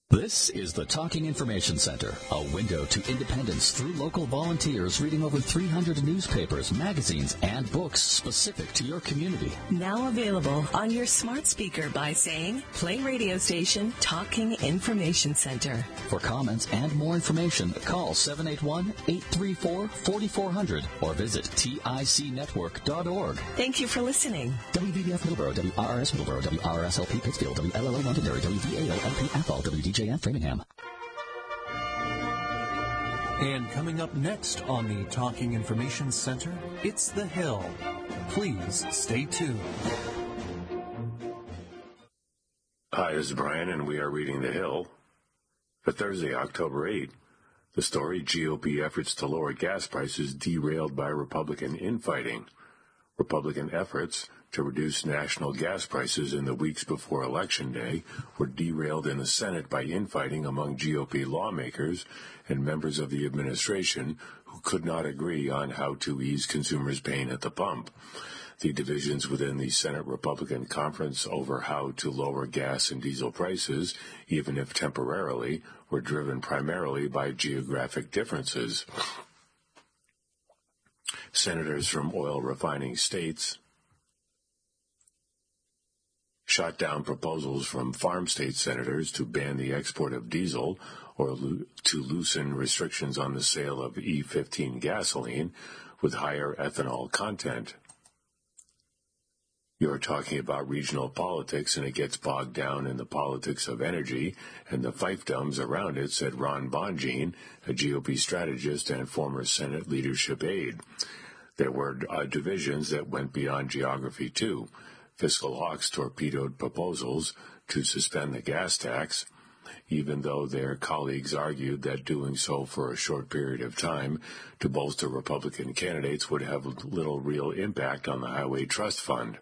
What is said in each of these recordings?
This is the Talking Information Center, a window to independence through local volunteers reading over 300 newspapers, magazines, and books specific to your community. Now available on your smart speaker by saying, play radio station Talking Information Center. For comments and more information, call 781-834-4400 or visit ticnetwork.org. Thank you for listening. WVBF Middleborough, WRRS Middleborough, WRSLP Pittsfield, WLLO Londonderry, WVALLP Athol, WDJF Framingham. And coming up next on the Talking Information Center, it's The Hill. Please stay tuned. Hi, this is Brian, and we are reading The Hill for Thursday, October 8th. The story, GOP efforts to lower gas prices derailed by Republican infighting. Republican efforts to reduce national gas prices in the weeks before Election Day were derailed in the Senate by infighting among GOP lawmakers and members of the administration who could not agree on how to ease consumers' pain at the pump. The divisions within the Senate Republican conference over how to lower gas and diesel prices, even if temporarily, were driven primarily by geographic differences. Senators from oil refining states shot down proposals from farm state senators to ban the export of diesel or to loosen restrictions on the sale of E15 gasoline with higher ethanol content. You're talking about regional politics, and it gets bogged down in the politics of energy and the fiefdoms around it, said Ron Bonjean, a GOP strategist and former Senate leadership aide. There were divisions that went beyond geography, too. Fiscal hawks torpedoed proposals to suspend the gas tax, even though their colleagues argued that doing so for a short period of time to bolster Republican candidates would have little real impact on the Highway Trust Fund.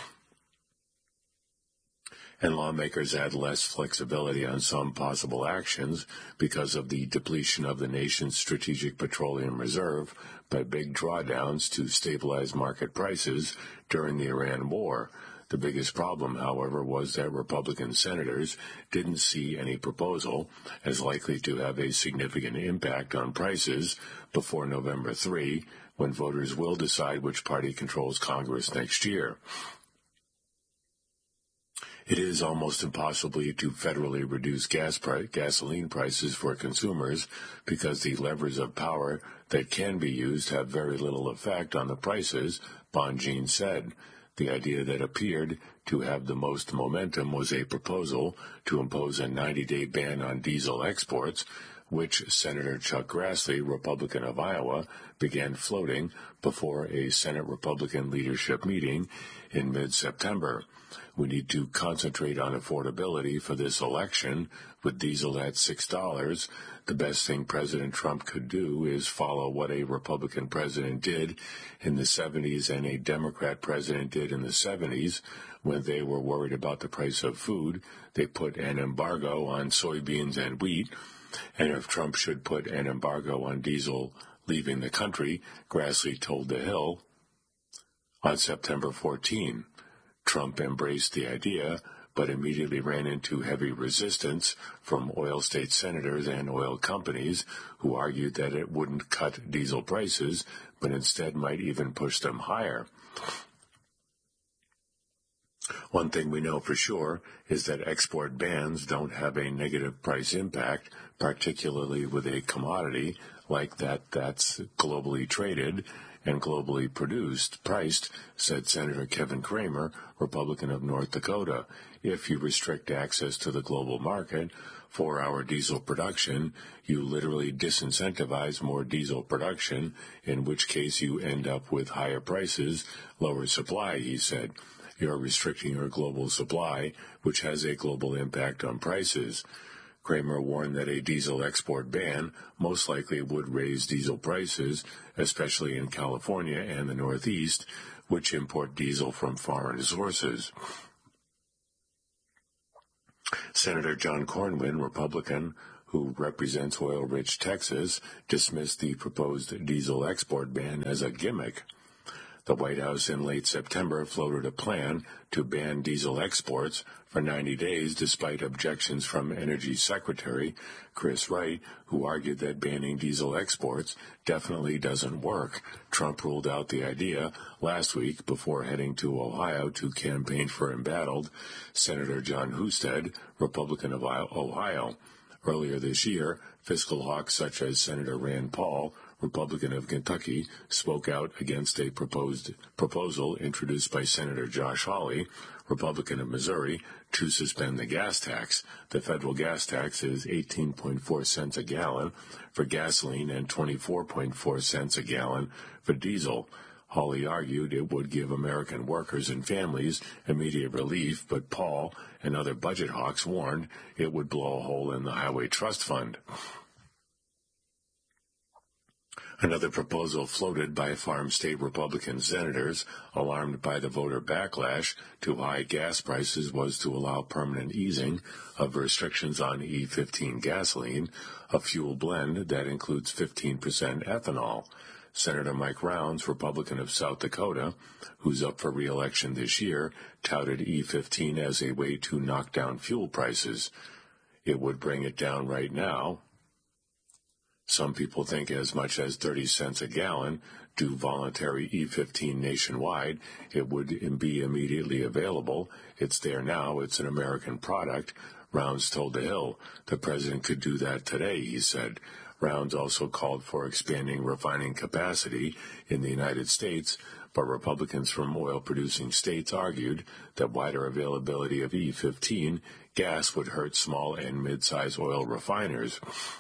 And lawmakers had less flexibility on some possible actions because of the depletion of the nation's strategic petroleum reserve by big drawdowns to stabilize market prices during the Iran war. The biggest problem, however, was that Republican senators didn't see any proposal as likely to have a significant impact on prices before November 3, when voters will decide which party controls Congress next year. It is almost impossible to federally reduce gasoline prices for consumers because the levers of power that can be used have very little effect on the prices, Bonjean said. The idea that appeared to have the most momentum was a proposal to impose a 90-day ban on diesel exports, which Senator Chuck Grassley, Republican of Iowa, began floating before a Senate Republican leadership meeting in mid-September. We need to concentrate on affordability for this election. With diesel at $6, the best thing President Trump could do is follow what a Republican president did in the 70s and a Democrat president did in the 70s. When they were worried about the price of food, they put an embargo on soybeans and wheat. And if Trump should put an embargo on diesel leaving the country, Grassley told The Hill on September 14. Trump embraced the idea, but immediately ran into heavy resistance from oil state senators and oil companies who argued that it wouldn't cut diesel prices, but instead might even push them higher. One thing we know for sure is that export bans don't have a negative price impact, particularly with a commodity like that's globally traded and globally priced, said Senator Kevin Cramer, Republican of North Dakota. If you restrict access to the global market for our diesel production, you literally disincentivize more diesel production, in which case you end up with higher prices, lower supply, he said. You're restricting your global supply, which has a global impact on prices. Cramer warned that a diesel export ban most likely would raise diesel prices, especially in California and the Northeast, which import diesel from foreign sources. Senator John Cornyn, Republican, who represents oil-rich Texas, dismissed the proposed diesel export ban as a gimmick. The White House in late September floated a plan to ban diesel exports for 90 days despite objections from Energy Secretary Chris Wright, who argued that banning diesel exports definitely doesn't work. Trump ruled out the idea last week before heading to Ohio to campaign for embattled Senator John Husted, Republican of Ohio. Earlier this year, fiscal hawks such as Senator Rand Paul, Republican of Kentucky, spoke out against a proposal introduced by Senator Josh Hawley, Republican of Missouri, to suspend the gas tax. The federal gas tax is 18.4 cents a gallon for gasoline and 24.4 cents a gallon for diesel. Hawley argued it would give American workers and families immediate relief, but Paul and other budget hawks warned it would blow a hole in the Highway Trust Fund. Another proposal floated by farm state Republican senators, alarmed by the voter backlash to high gas prices, was to allow permanent easing of restrictions on E15 gasoline, a fuel blend that includes 15% ethanol. Senator Mike Rounds, Republican of South Dakota, who's up for re-election this year, touted E15 as a way to knock down fuel prices. It would bring it down right now. Some people think as much as 30 cents a gallon. Do voluntary E15 nationwide, it would be immediately available. It's there now. It's an American product. Rounds told The Hill the president could do that today, he said. Rounds also called for expanding refining capacity in the United States, but Republicans from oil-producing states argued that wider availability of E15 gas would hurt small and mid-size oil refiners.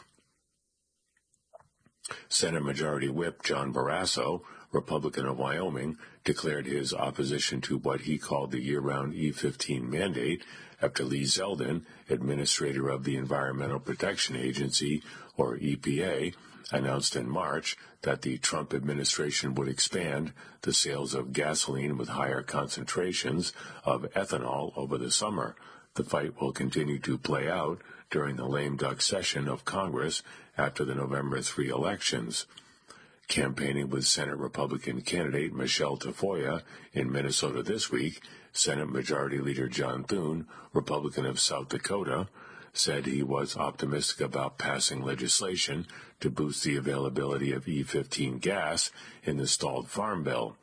Senate Majority Whip John Barrasso, Republican of Wyoming, declared his opposition to what he called the year-round E15 mandate after Lee Zeldin, administrator of the Environmental Protection Agency, or EPA, announced in March that the Trump administration would expand the sales of gasoline with higher concentrations of ethanol over the summer. The fight will continue to play out during the lame duck session of Congress after the November 3 elections. Campaigning with Senate Republican candidate Michelle Tafoya in Minnesota this week, Senate Majority Leader John Thune, Republican of South Dakota, said he was optimistic about passing legislation to boost the availability of E15 gas in the stalled Farm Bill.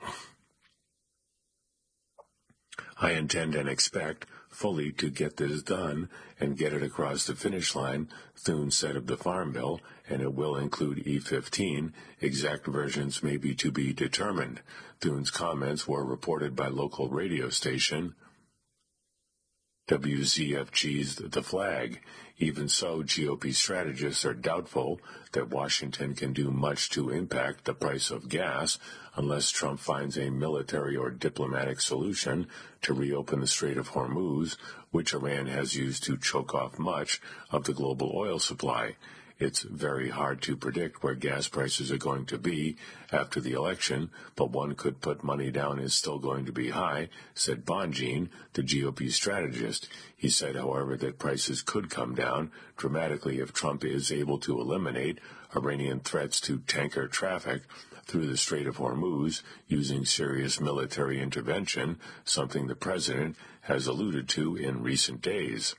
I intend and expect fully to get this done and get it across the finish line, Thune said of the Farm Bill, and it will include E15. Exact versions may be to be determined. Thune's comments were reported by local radio station WZFG's The Flag. Even so, GOP strategists are doubtful that Washington can do much to impact the price of gas unless Trump finds a military or diplomatic solution to reopen the Strait of Hormuz, which Iran has used to choke off much of the global oil supply. It's very hard to predict where gas prices are going to be after the election, but one could put money down is still going to be high, said Bonjean, the GOP strategist. He said, however, that prices could come down dramatically if Trump is able to eliminate Iranian threats to tanker traffic through the Strait of Hormuz using serious military intervention, something the president has alluded to in recent days.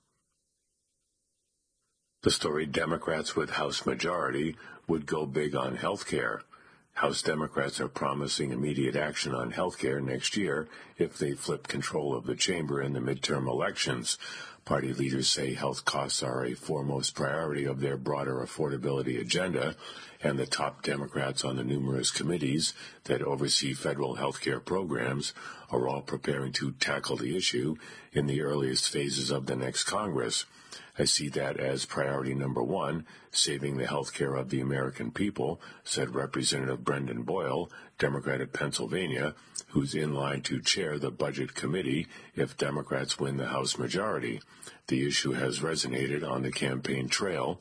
The story Democrats with House majority would go big on health care. House Democrats are promising immediate action on health care next year if they flip control of the chamber in the midterm elections. Party leaders say health costs are a foremost priority of their broader affordability agenda, and the top Democrats on the numerous committees that oversee federal health care programs are all preparing to tackle the issue in the earliest phases of the next Congress. I see that as priority number one, saving the health care of the American people, said Representative Brendan Boyle, Democrat of Pennsylvania, who's in line to chair the Budget Committee if Democrats win the House majority. The issue has resonated on the campaign trail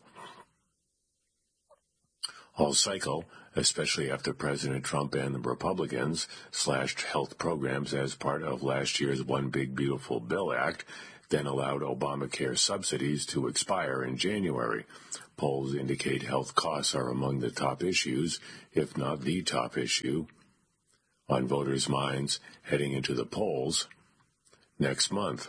all cycle, especially after President Trump and the Republicans slashed health programs as part of last year's One Big Beautiful Bill Act, then allowed Obamacare subsidies to expire in January. Polls indicate health costs are among the top issues, if not the top issue, on voters' minds heading into the polls next month.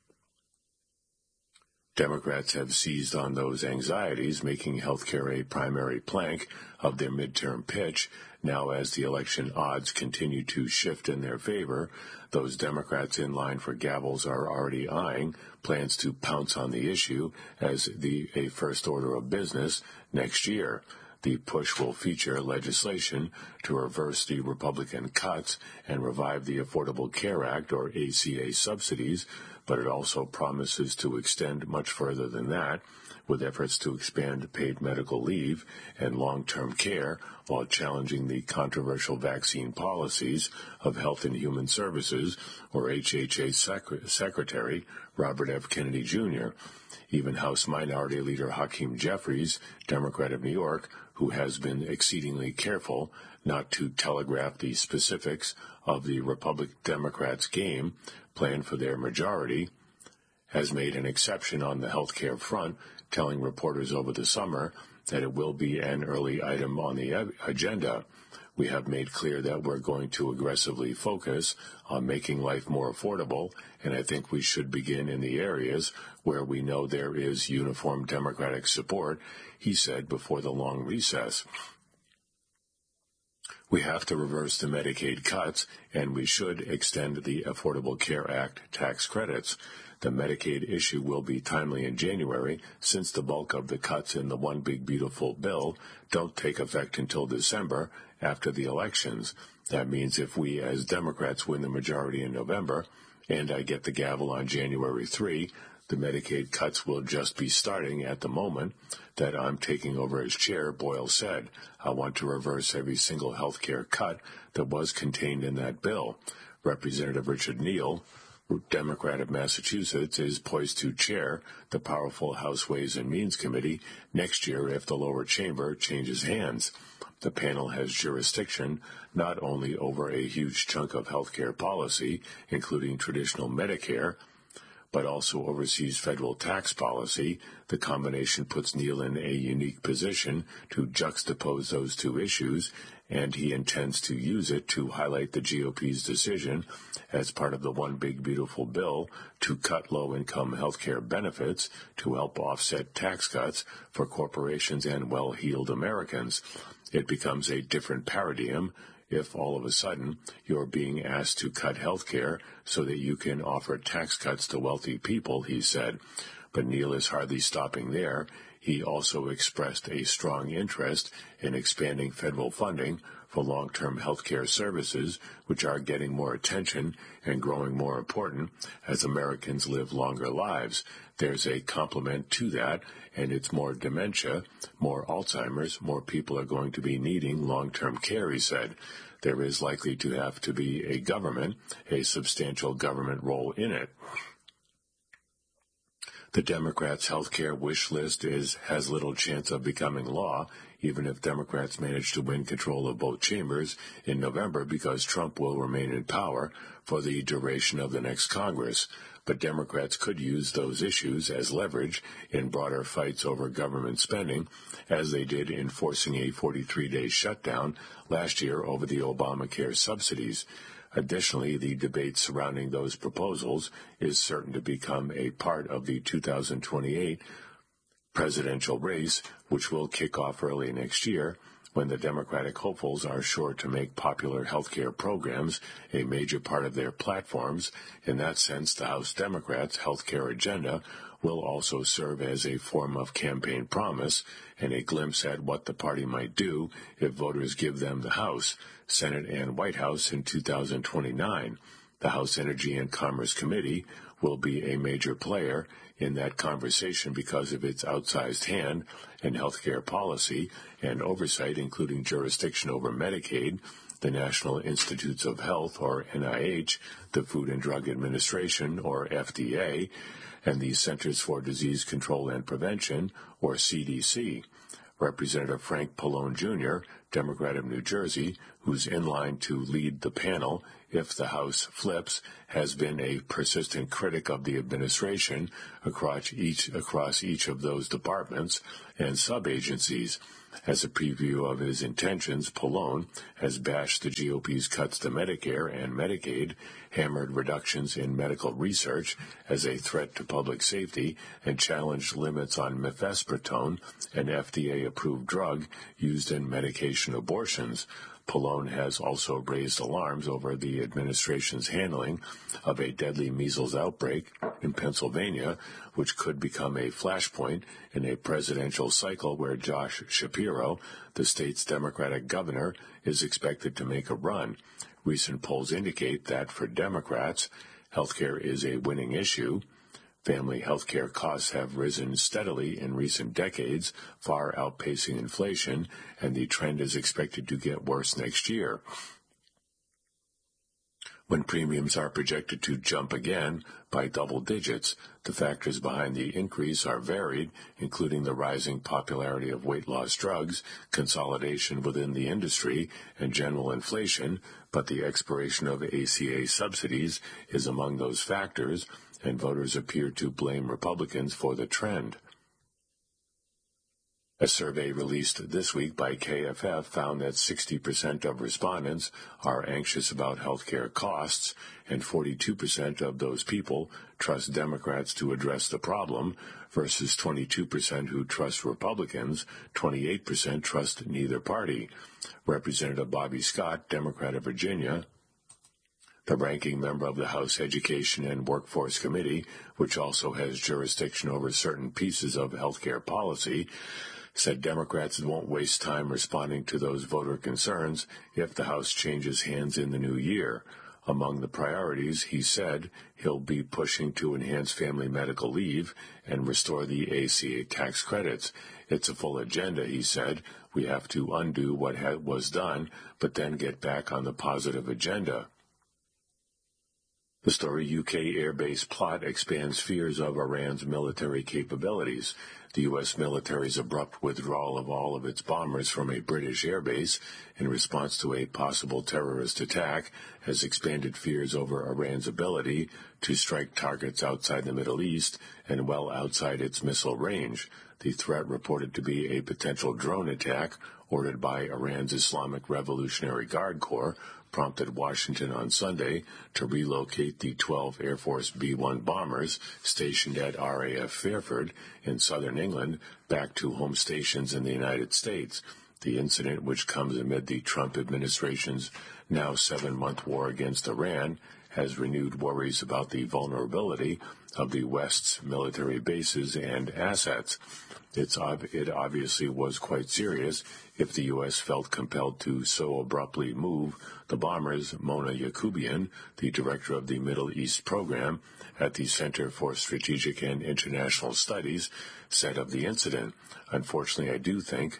Democrats have seized on those anxieties, making health care a primary plank of their midterm pitch. Now, as the election odds continue to shift in their favor, those Democrats in line for gavels are already eyeing plans to pounce on the issue as a first order of business next year. The push will feature legislation to reverse the Republican cuts and revive the Affordable Care Act, or ACA, subsidies, but it also promises to extend much further than that, with efforts to expand paid medical leave and long-term care while challenging the controversial vaccine policies of Health and Human Services, or HHS Secretary Robert F. Kennedy Jr. Even House Minority Leader Hakeem Jeffries, Democrat of New York, who has been exceedingly careful not to telegraph the specifics of the Republican-Democrats' game planned for their majority, has made an exception on the health care front, telling reporters over the summer that it will be an early item on the agenda. We have made clear that we're going to aggressively focus on making life more affordable, and I think we should begin in the areas where we know there is uniform Democratic support, he said before the long recess. We have to reverse the Medicaid cuts, and we should extend the Affordable Care Act tax credits. The Medicaid issue will be timely in January, since the bulk of the cuts in the One Big Beautiful Bill don't take effect until December, after the elections. That means if we as Democrats win the majority in November, and I get the gavel on January 3, the Medicaid cuts will just be starting at the moment that I'm taking over as chair, Boyle said. I want to reverse every single health care cut that was contained in that bill. Representative Richard Neal, Democrat of Massachusetts, is poised to chair the powerful House Ways and Means Committee next year if the lower chamber changes hands. The panel has jurisdiction not only over a huge chunk of health care policy, including traditional Medicare, but also oversees federal tax policy. The combination puts Neal in a unique position to juxtapose those two issues, and he intends to use it to highlight the GOP's decision as part of the One Big Beautiful Bill to cut low-income health care benefits to help offset tax cuts for corporations and well-heeled Americans. It becomes a different paradigm if all of a sudden you're being asked to cut health care so that you can offer tax cuts to wealthy people, he said. But Neal is hardly stopping there. He also expressed a strong interest in expanding federal funding for long-term health care services, which are getting more attention and growing more important as Americans live longer lives. There's a complement to that, and it's more dementia, more Alzheimer's, more people are going to be needing long-term care, he said. There is likely to have to be a government, a substantial government role in it. The Democrats' health care wish list has little chance of becoming law, even if Democrats manage to win control of both chambers in November, because Trump will remain in power for the duration of the next Congress. But Democrats could use those issues as leverage in broader fights over government spending, as they did in forcing a 43-day shutdown last year over the Obamacare subsidies. Additionally, the debate surrounding those proposals is certain to become a part of the 2028 presidential race, which will kick off early next year, when the Democratic hopefuls are sure to make popular health care programs a major part of their platforms. In that sense, the House Democrats' health care agenda will also serve as a form of campaign promise and a glimpse at what the party might do if voters give them the House, Senate, and White House in 2029. The House Energy and Commerce Committee will be a major player in that conversation because of its outsized hand in healthcare policy and oversight, including jurisdiction over Medicaid, the National Institutes of Health, or NIH, the Food and Drug Administration, or FDA, and the Centers for Disease Control and Prevention, or CDC. Representative Frank Pallone Jr., Democrat of New Jersey, who's in line to lead the panel if the House flips, has been a persistent critic of the administration across each of those departments and sub-agencies. As a preview of his intentions, Pallone has bashed the GOP's cuts to Medicare and Medicaid, hammered reductions in medical research as a threat to public safety, and challenged limits on mifepristone, an FDA-approved drug used in medication abortions. Pallone has also raised alarms over the administration's handling of a deadly measles outbreak in Pennsylvania, which could become a flashpoint in a presidential cycle where Josh Shapiro, the state's Democratic governor, is expected to make a run. Recent polls indicate that for Democrats, healthcare is a winning issue. Family health care costs have risen steadily in recent decades, far outpacing inflation, and the trend is expected to get worse next year. When premiums are projected to jump again by double digits, the factors behind the increase are varied, including the rising popularity of weight loss drugs, consolidation within the industry, and general inflation, but the expiration of ACA subsidies is among those factors, and voters appear to blame Republicans for the trend. A survey released this week by KFF found that 60% of respondents are anxious about health care costs, and 42% of those people trust Democrats to address the problem, versus 22% who trust Republicans, 28% trust neither party. Representative Bobby Scott, Democrat of Virginia, the ranking member of the House Education and Workforce Committee, which also has jurisdiction over certain pieces of healthcare policy, said Democrats won't waste time responding to those voter concerns if the House changes hands in the new year. Among the priorities, he said, he'll be pushing to enhance family medical leave and restore the ACA tax credits. It's a full agenda, he said. We have to undo what was done, but then get back on the positive agenda. The story: UK airbase plot expands fears of Iran's military capabilities. The U.S. military's abrupt withdrawal of all of its bombers from a British airbase in response to a possible terrorist attack has expanded fears over Iran's ability to strike targets outside the Middle East and well outside its missile range. The threat, reported to be a potential drone attack ordered by Iran's Islamic Revolutionary Guard Corps, prompted Washington on Sunday to relocate the 12 Air Force B-1 bombers stationed at RAF Fairford in southern England back to home stations in the United States. The incident, which comes amid the Trump administration's now 7-month war against Iran, has renewed worries about the vulnerability of the West's military bases and assets. It obviously was quite serious if the U.S. felt compelled to so abruptly move the bombers. Mona Yacoubian, the director of the Middle East program at the Center for Strategic and International Studies, said of the incident, "Unfortunately, I do think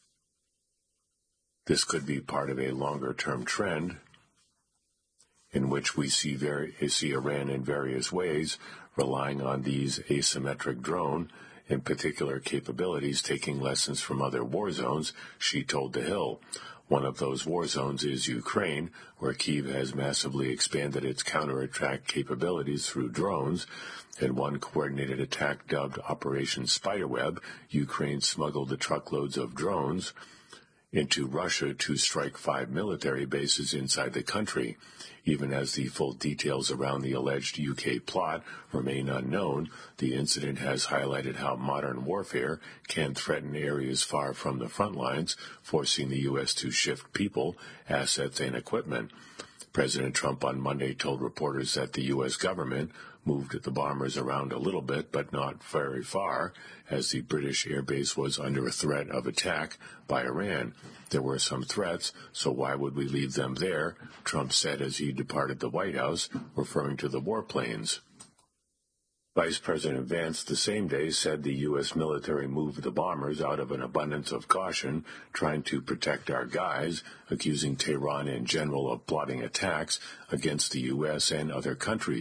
this could be part of a longer-term trend in which we see Iran in various ways relying on these asymmetric drone, in particular capabilities, taking lessons from other war zones," she told The Hill. One of those war zones is Ukraine, where Kyiv has massively expanded its counterattack capabilities through drones. In one coordinated attack dubbed Operation Spiderweb, Ukraine smuggled the truckloads of drones into Russia to strike 5 military bases inside the country. Even as the full details around the alleged UK plot remain unknown, the incident has highlighted how modern warfare can threaten areas far from the front lines, forcing the U.S. to shift people, assets, and equipment. President Trump on Monday told reporters that the U.S. government moved the bombers around a little bit, but not very far, as the British airbase was under a threat of attack by Iran. There were some threats, so why would we leave them there? Trump said as he departed the White House, referring to the warplanes. Vice President Vance the same day said the U.S. military moved the bombers out of an abundance of caution, trying to protect our guys, accusing Tehran in general of plotting attacks against the U.S. and other countries.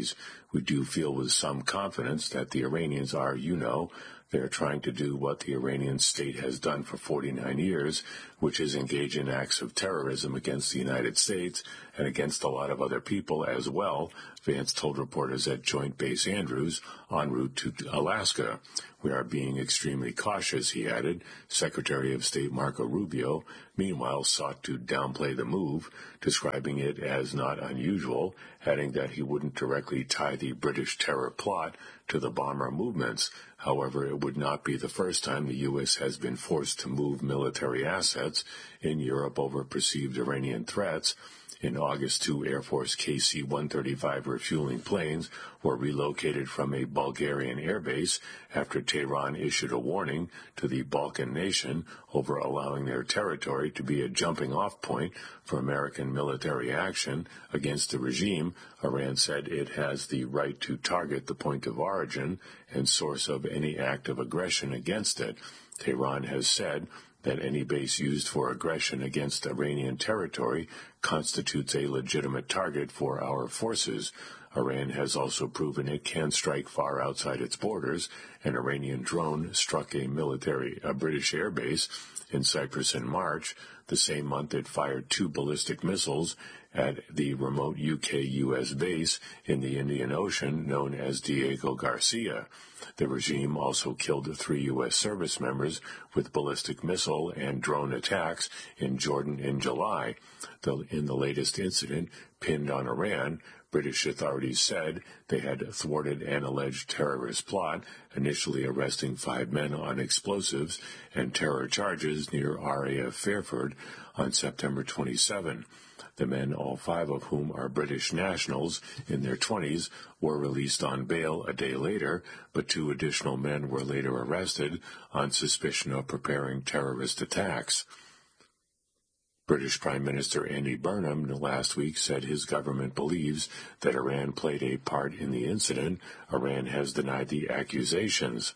We do feel with some confidence that the Iranians are, they're trying to do what the Iranian state has done for 49 years, which is engage in acts of terrorism against the United States and against a lot of other people as well, Vance told reporters at Joint Base Andrews en route to Alaska. We are being extremely cautious, he added. Secretary of State Marco Rubio, meanwhile, sought to downplay the move, describing it as not unusual, adding that he wouldn't directly tie the British terror plot to the bomber movements. However, it would not be the first time the U.S. has been forced to move military assets in Europe over perceived Iranian threats. In August, 2 Air Force KC-135 refueling planes were relocated from a Bulgarian airbase after Tehran issued a warning to the Balkan nation over allowing their territory to be a jumping-off point for American military action against the regime. Iran said it has the right to target the point of origin and source of any act of aggression against it. Tehran has said that any base used for aggression against Iranian territory constitutes a legitimate target for our forces. Iran has also proven it can strike far outside its borders. An Iranian drone struck a British air base in Cyprus in March. The same month it fired 2 ballistic missiles at the remote UK-US base in the Indian Ocean known as Diego Garcia. The regime also killed 3 U.S. service members with ballistic missile and drone attacks in Jordan in July. In the latest incident pinned on Iran, British authorities said they had thwarted an alleged terrorist plot, initially arresting 5 men on explosives and terror charges near RAF Fairford on September 27. The men, all 5 of whom are British nationals in their 20s, were released on bail a day later, but 2 additional men were later arrested on suspicion of preparing terrorist attacks. British Prime Minister Andy Burnham last week said his government believes that Iran played a part in the incident. Iran has denied the accusations.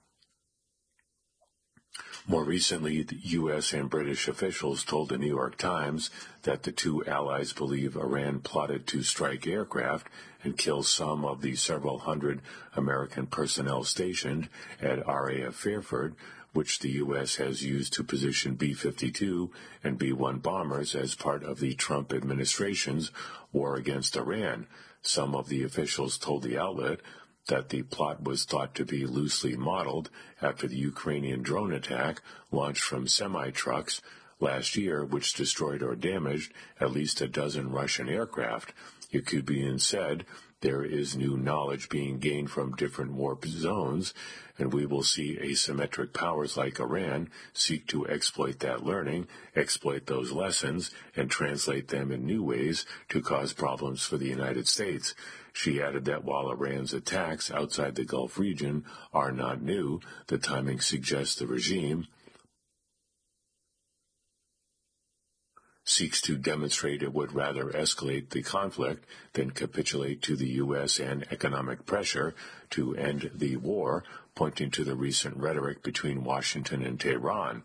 More recently, the U.S. and British officials told the New York Times that the 2 allies believe Iran plotted to strike aircraft and kill some of the several hundred American personnel stationed at RAF Fairford, which the U.S. has used to position B-52 and B-1 bombers as part of the Trump administration's war against Iran. Some of the officials told the outlet that the plot was thought to be loosely modeled after the Ukrainian drone attack launched from semi-trucks last year, which destroyed or damaged at least a dozen Russian aircraft. Yakubian said, "There is new knowledge being gained from different war zones, and we will see asymmetric powers like Iran seek to exploit that learning, exploit those lessons, and translate them in new ways to cause problems for the United States." She added that while Iran's attacks outside the Gulf region are not new, the timing suggests the regime seeks to demonstrate it would rather escalate the conflict than capitulate to the U.S. and economic pressure to end the war, pointing to the recent rhetoric between Washington and Tehran.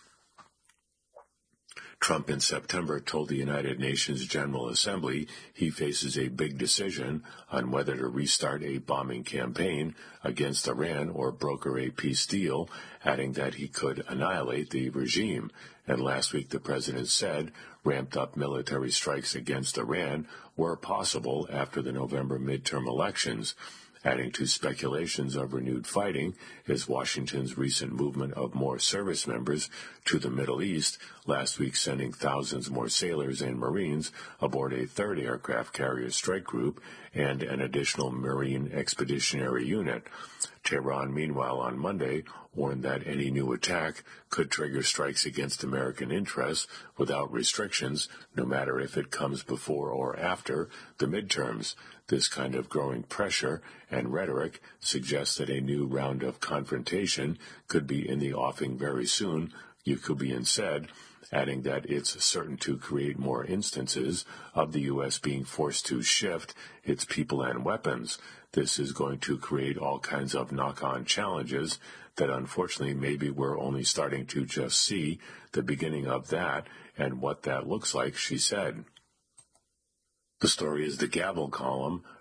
Trump in September told the United Nations General Assembly he faces a big decision on whether to restart a bombing campaign against Iran or broker a peace deal, adding that he could annihilate the regime. And last week the president said ramped-up military strikes against Iran were possible after the November midterm elections. Adding to speculations of renewed fighting is Washington's recent movement of more service members to the Middle East, last week sending thousands more sailors and Marines aboard a 3rd aircraft carrier strike group and an additional Marine expeditionary unit. Tehran, meanwhile, on Monday, warned that any new attack could trigger strikes against American interests without restrictions, no matter if it comes before or after the midterms. This kind of growing pressure and rhetoric suggests that a new round of confrontation could be in the offing very soon, Yakubian said, adding that it's certain to create more instances of the U.S. being forced to shift its people and weapons. This is going to create all kinds of knock-on challenges that unfortunately maybe we're only starting to just see the beginning of that and what that looks like, she said. The story is the Gavel column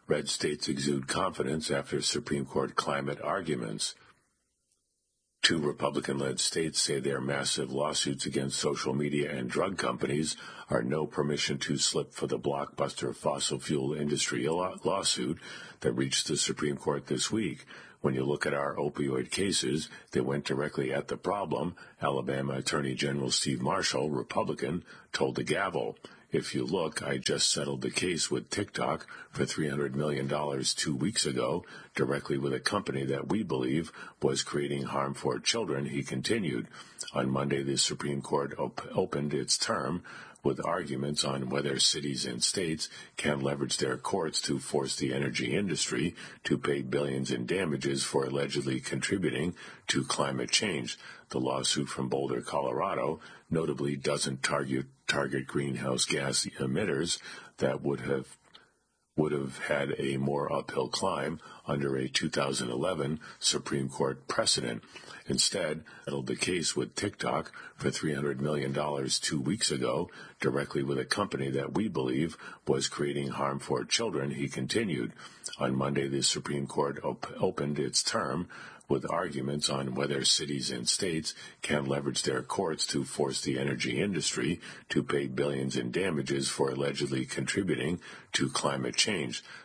Red states exude confidence after Supreme Court climate arguments. 2 Republican-led states say their massive lawsuits against social media and drug companies are no permission to slip for the blockbuster fossil fuel industry lawsuit that reached the Supreme Court this week. When you look at our opioid cases, they went directly at the problem. Alabama Attorney General Steve Marshall, Republican, told the gavel. If you look, I just settled the case with TikTok for $300 million 2 weeks ago, directly with a company that we believe was creating harm for children, he continued. On Monday, the Supreme Court opened its term with arguments on whether cities and states can leverage their courts to force the energy industry to pay billions in damages for allegedly contributing to climate change. The lawsuit from Boulder, Colorado, notably doesn't target greenhouse gas emitters that would have had a more uphill climb under a 2011 Supreme Court precedent. Instead, settled the case with TikTok for $300 million 2 weeks ago, directly with a company that we believe was creating harm for children, he continued. On Monday, the Supreme Court opened its term with arguments on whether cities and states can leverage their courts to force the energy industry to pay billions in damages for allegedly contributing to climate change.